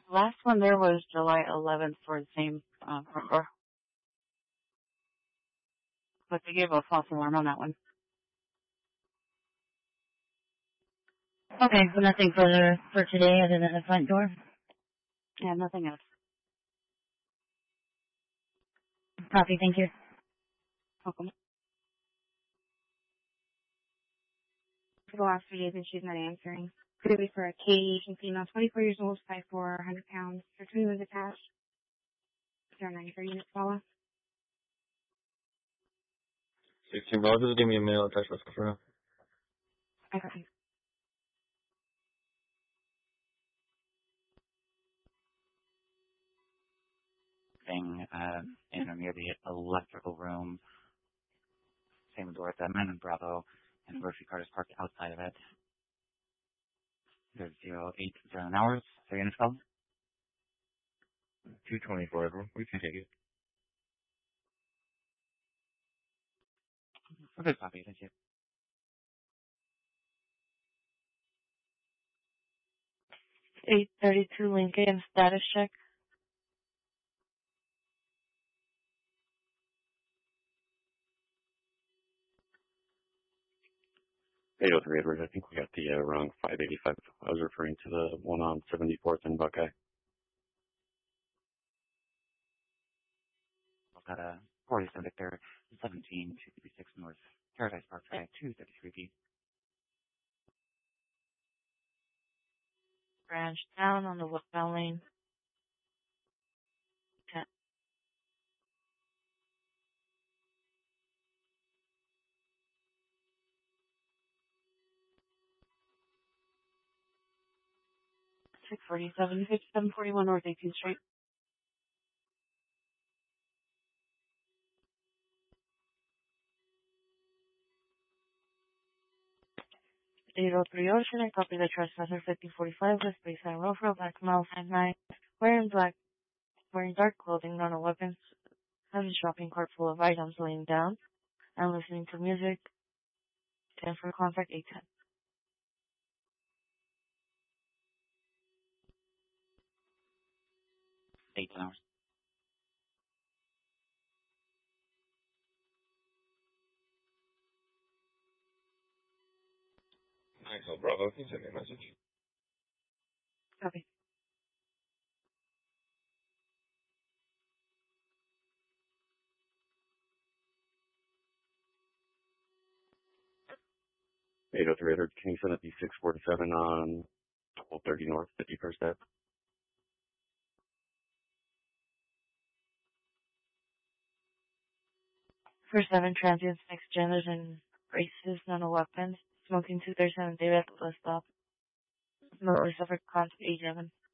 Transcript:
Last one there was July 11th for the same front door. But they gave a false alarm on that one. Okay, so nothing further for today other than the front door? Yeah, nothing else. Copy, thank you. Welcome. For the last few days, and she's not answering. Could it be for a Katie, Asian female, 24 years old, 5'4", 100 pounds. Her twin was attached. 094 units, follow. 16 Bravo, just give me a mail text message for now. I got you. Thing in or near the electrical room. Same door at the Men in Bravo, and grocery cart is parked outside of it. There's 080 hours. So units called? 224, everyone. We can take it. Okay, copy. Thank you. 832 Lincoln, status check. 803 Edward, I think we got the wrong 585. I was referring to the one on 74th and Buckeye. I've got a 47 Victor, 17236 North Paradise Park Drive, 233 feet. Branch down on the westbound lane. 10. Six 47, 5741 North 18th Street. 803 Ocean, I copy the trespasser 5045 West Bayside Road, Black Mile 59, wearing dark clothing, no weapons, has a shopping cart full of items laying down, and listening to music. 10 for contact 810. 18 hours. Nice, so Bravo, can you send me a message? Copy. Edward, can you send it the 647 on 1230 North 51st Ave? For 7 transients, mixed genders and races, no weapons, smoking 237 David at the bus stop. No suffered contact 811.